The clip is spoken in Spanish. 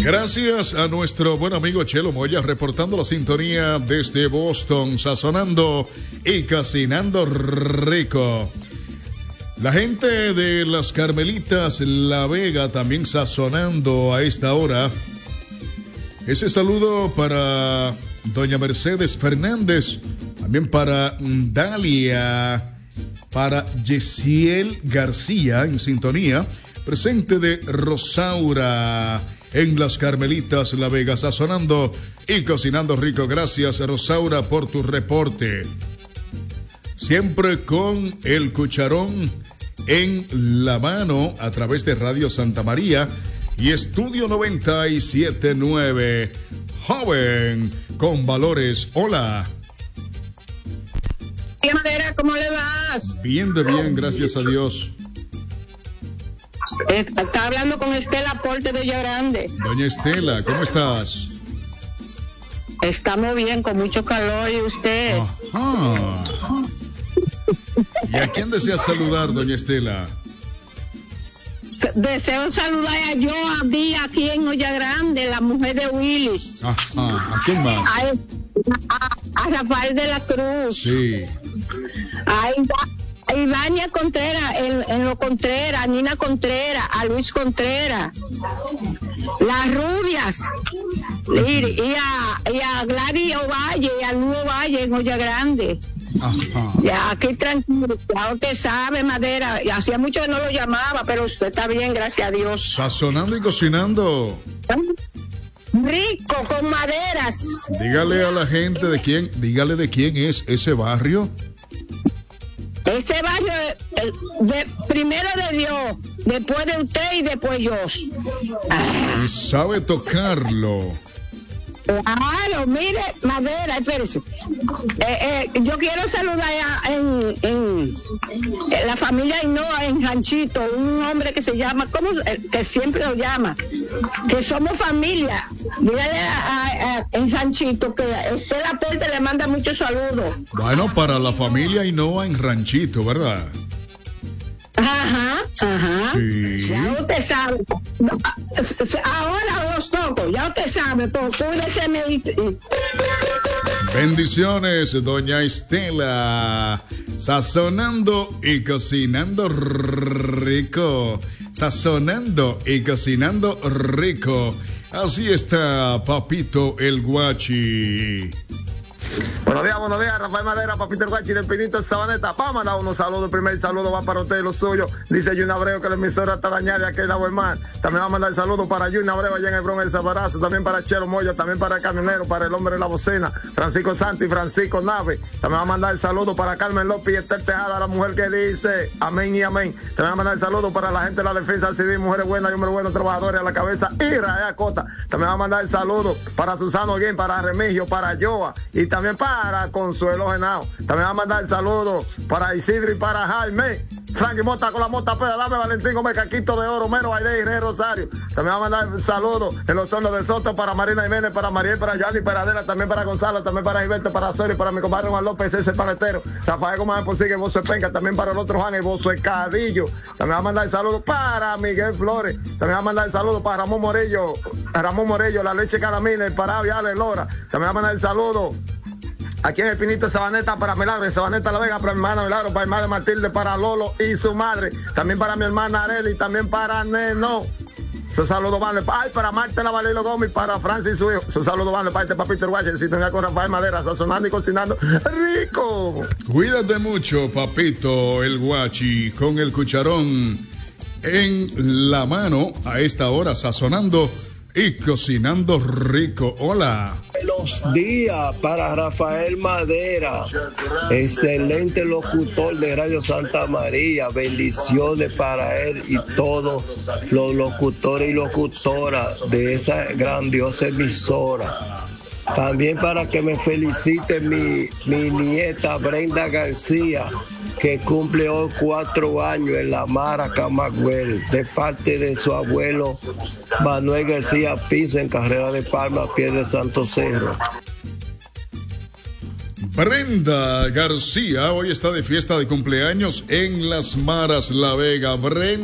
Gracias a nuestro buen amigo Chelo Moya, reportando la sintonía desde Boston, sazonando y cocinando rico. La gente de las Carmelitas La Vega también sazonando a esta hora. Ese saludo para doña Mercedes Fernández, también para Dalia, para Yesiel García en sintonía, presente de Rosaura en las Carmelitas La Vega, sazonando y cocinando rico. Gracias, Rosaura, por tu reporte. Siempre con el cucharón en la mano a través de Radio Santa María y Estudio 97.9. Joven con valores. Hola. Madera, ¿cómo le vas? Bien, gracias a Dios. Está hablando con Estela Porte de Olla Grande. Doña Estela, ¿cómo estás? Estamos bien, con mucho calor. ¿Y usted? Ajá. ¿Y a quién desea saludar, doña Estela? Deseo saludar a Joa Díaz aquí en Olla Grande, la mujer de Willis. Ajá. ¿A quién más? A Rafael de la Cruz. Sí. A Ivania Contreras, en Lo Contreras, a Nina Contreras, a Luis Contreras, las rubias, y a Gladys Ovalle, y a Luis Ovalle en Olla Grande. Ajá. Ya, aquí tranquilo, ya usted sabe, Madera, y hacía mucho que no lo llamaba, pero usted está bien, gracias a Dios. Sazonando y cocinando. Rico, con maderas. Dígale a la gente de quién es ese barrio. Este barrio, primero de Dios, después de usted y después yo. Y sabe tocarlo. Claro, mire, Madera, espérese. Yo quiero saludar en la familia Hinoa en Ranchito, un hombre que se llama, que siempre lo llama, que somos familia. Dígale en Ranchito que Estela Porte le manda muchos saludos. Bueno, para la familia Hinoa en Ranchito, ¿verdad? Ajá. Sí. Ya usted sabe. Ahora los toco, ya usted sabe, pues cuídese. Bendiciones, doña Estela. Sazonando y cocinando rico. Sazonando y cocinando rico. Así está Papito el Guachi. Buenos días, Rafael Madera, Papito el Guachi del Pinito Sabaneta. Vamos a mandar unos saludos. El primer saludo va para usted y los suyos. Dice Jun Abreu que la emisora está dañada de aquel lado del mar. También va a mandar el saludo para Jun Abreu allá en el Bronx, el Sabarazo. También para Chelo Moya, también para el camionero, para el hombre de la bocina, Francisco Santi, Francisco Nave. También va a mandar el saludo para Carmen López y Esther Tejada, la mujer que dice amén y amén. También va a mandar el saludo para la gente de la defensa civil, mujeres buenas y hombres buenos, trabajadores a la cabeza, Israel Acosta. También va a mandar el saludo para Susano Guillén, para Remigio, para Joa y también para Consuelo Genao. También va a mandar el saludo para Isidro y para Jaime. Frankie Mota con la mota peda, dame Valentín Gómez, Caquito de Oro, Mero Aide y Rey Rosario. También va a mandar el saludo en los hornos de Soto para Marina Jiménez, para Mariel, para Yanni, para Adela, también para Gonzalo, también para Gilberto, para Soria, para mi compadre Juan López, ese paletero. Rafael Gómez Posigue, Bozo de Penca, también para el otro Juan, el Bozo de Cadillo. También va a mandar el saludo para Miguel Flores. También va a mandar el saludo para Ramón Morello, la leche Caramines, para Viales Lora. También va a mandar el saludo aquí en el Pinito Sabaneta para Milagro, Sabaneta La Vega, para mi hermana Milagro, para mi madre Matilde, para Lolo y su madre, también para mi hermana Arely, también para Neno. Su saludo van para Marta Navalilo Gómez, para Francis y su hijo. Su saludo van para este Papito el Guachi, en sintonía con Rafael Madera, sazonando y cocinando rico. Cuídate mucho, Papito el Guachi, con el cucharón en la mano a esta hora, sazonando y cocinando rico. Hola. Buenos días para Rafael Madera, excelente locutor de Radio Santa María. Bendiciones para él y todos los locutores y locutoras de esa grandiosa emisora. También para que me felicite mi nieta Brenda García, que cumple hoy 4 años en la Mara Camagüey, de parte de su abuelo Manuel García Piso, en Carrera de Palma, pie de Santo Cerro. Brenda García hoy está de fiesta de cumpleaños en Las Maras La Vega. Brenda.